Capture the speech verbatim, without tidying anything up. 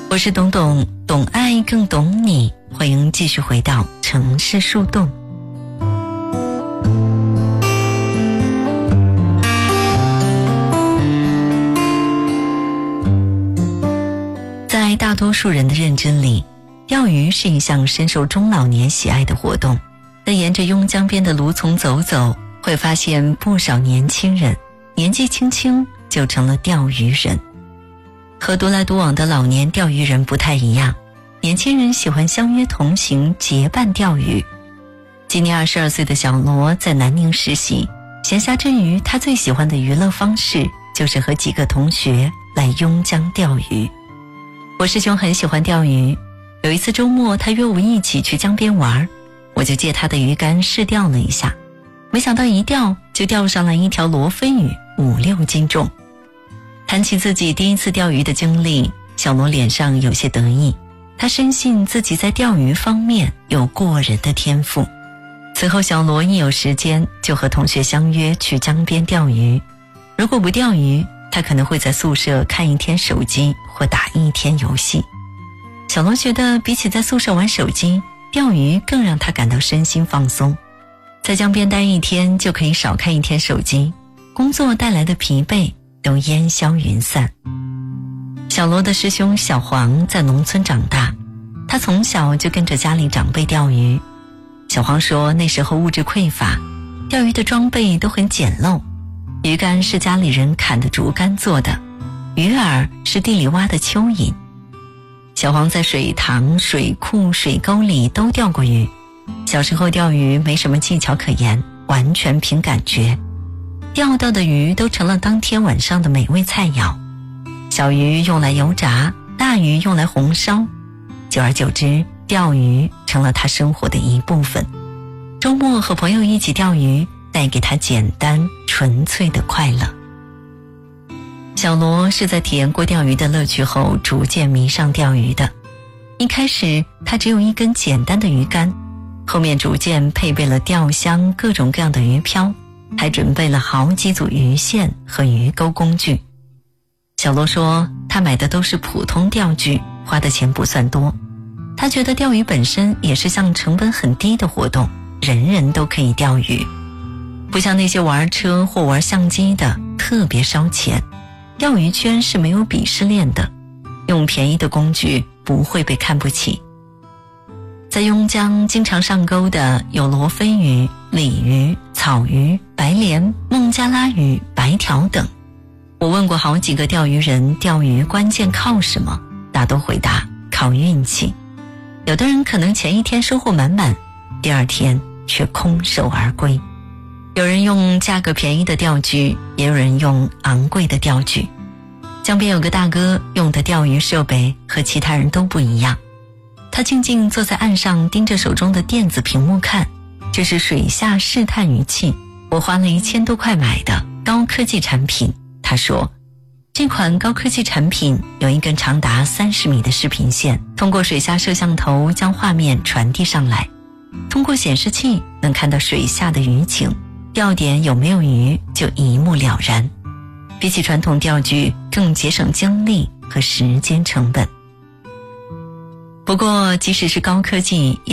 我是董董，懂爱更懂你，欢迎继续回到城市树洞。在大多数人的认知里，钓鱼是一项深受中老年喜爱的活动。但沿着邕江边的芦丛走走，会发现不少年轻人年纪轻轻就成了钓鱼人。和独来独往的老年钓鱼人不太一样，年轻人喜欢相约同行，结伴钓鱼。今年二十二岁的小罗在南宁实习，闲暇之余，他最喜欢的娱乐方式就是和几个同学来邕江钓鱼。我师兄很喜欢钓鱼，有一次周末他约我一起去江边玩，我就借他的鱼竿试钓了一下，没想到一钓就钓上来一条罗非鱼，五六斤重。谈起自己第一次钓鱼的经历，小罗脸上有些得意，他深信自己在钓鱼方面有过人的天赋。此后小罗一有时间就和同学相约去江边钓鱼，如果不钓鱼，他可能会在宿舍看一天手机或打一天游戏。小罗觉得比起在宿舍玩手机，钓鱼更让他感到身心放松。在江边待一天就可以少看一天手机，工作带来的疲惫都烟消云散。小罗的师兄小黄在农村长大，他从小就跟着家里长辈钓鱼。小黄说那时候物质匮乏，钓鱼的装备都很简陋，鱼竿是家里人砍的竹竿做的，鱼饵是地里挖的蚯蚓。小黄在水塘、水库、水沟里都钓过鱼，小时候钓鱼没什么技巧可言，完全凭感觉，钓到的鱼都成了当天晚上的美味菜肴。小鱼用来油炸，大鱼用来红烧，久而久之，钓鱼成了他生活的一部分。周末和朋友一起钓鱼，带给他简单纯粹的快乐。小罗是在体验过钓鱼的乐趣后逐渐迷上钓鱼的。一开始他只有一根简单的鱼竿，后面逐渐配备了钓箱、各种各样的鱼漂，还准备了好几组鱼线和鱼钩工具。小罗说他买的都是普通钓具，花的钱不算多。他觉得钓鱼本身也是项成本很低的活动，人人都可以钓鱼，不像那些玩车或玩相机的特别烧钱。钓鱼圈是没有鄙视链的，用便宜的工具不会被看不起。在邕江经常上钩的有罗非鱼、鲤鱼、草鱼、白鲢、孟加拉鱼、白条等。我问过好几个钓鱼人钓鱼关键靠什么，大都回答靠运气。有的人可能前一天收获满满，第二天却空手而归。有人用价格便宜的钓具，也有人用昂贵的钓具。江边有个大哥用的钓鱼设备和其他人都不一样，他静静坐在岸上，盯着手中的电子屏幕看，这是水下试探鱼器，我花了一千多块买的高科技产品。他说这款高科技产品有一根长达三十米的视频线，通过水下摄像头将画面传递上来，通过显示器能看到水下的鱼情，钓点有没有鱼就一目了然，比起传统钓具更节省精力和时间成本。不过即使是高科技，